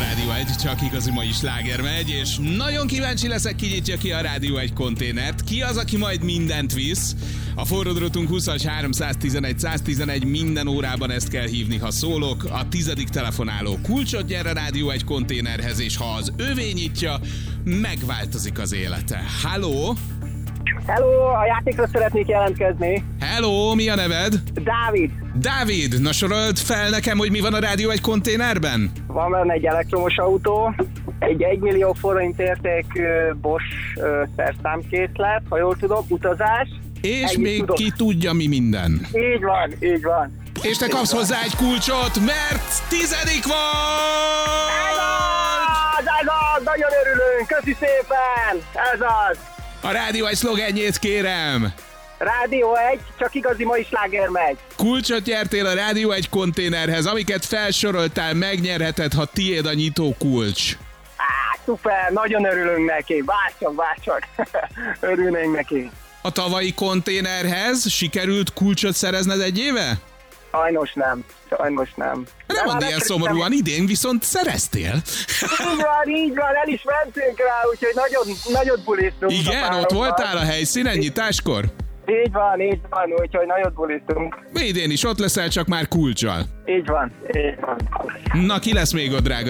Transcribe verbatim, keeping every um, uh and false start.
Rádió egy, csak igazi mai sláger megy, és nagyon kíváncsi leszek, ki nyitja ki a Rádió egy konténert. Ki az, aki majd mindent visz? A forródrotunk húszas háromszáztizenegy száztizenegy, minden órában ezt kell hívni, ha szólok. A tizedik telefonáló kulcsot nyer a Rádió egy konténerhez, és ha az övé nyitja, megváltozik az élete. Halló? Hello, a játékra szeretnék jelentkezni. Hello, mi a neved? Dávid. Dávid, na sorold fel nekem, hogy mi van a Rádió egy konténerben? Van benne egy elektromos autó, egy egymillió forint értékű Bosch szerszámkészlet, ha jól tudom, utazás. És Ennyit még tudok. ki tudja mi minden. Így van, így van. És te kapsz hozzá egy kulcsot, mert tizedik vagy! Ez az, ez az, nagyon örülünk, köszi szépen, ez az. A Rádió egy szlogenjét kérem. Rádió egy, csak igazi mai sláger megy. Kulcsot nyertél a Rádió egy konténerhez, amiket felsoroltál, megnyerheted, ha tiéd a nyitó kulcs. Á, szuper, nagyon örülünk neki, bárcsak, bárcsak. Örülnénk neki. A tavalyi konténerhez sikerült kulcsot szerezned egy éve? Sajnos nem, sajnos nem. Nem mondd ilyen szomorúan, idén viszont szereztél. Így van, így van, el is mentünk rá, úgyhogy nagyon, nagyot buliztunk. Igen, ott voltál a helyszínen nyitáskor? Így van, így van, úgyhogy nagyot buliztunk. Idén is ott leszel, csak már kulccsal. Így van, így van. Na, ki lesz még ott, drága